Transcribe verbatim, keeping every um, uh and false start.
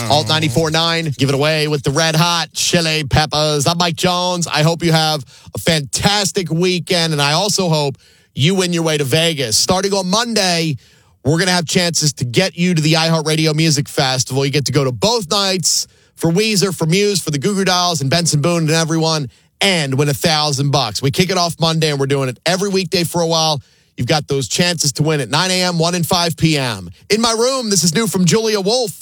Alt ninety-four point nine, give it away with the red hot chili peppers. I'm Mike Jones. I hope you have a fantastic weekend, and I also hope you win your way to Vegas. Starting on Monday, we're going to have chances to get you to the iHeartRadio Music Festival. You get to go to both nights for Weezer, for Muse, for the Goo Goo Dolls, and Benson Boone and everyone, and win a thousand bucks. We kick it off Monday, and we're doing it every weekday for a while. You've got those chances to win at nine a.m., one and five p.m. In my room, this is new from Julia Wolf.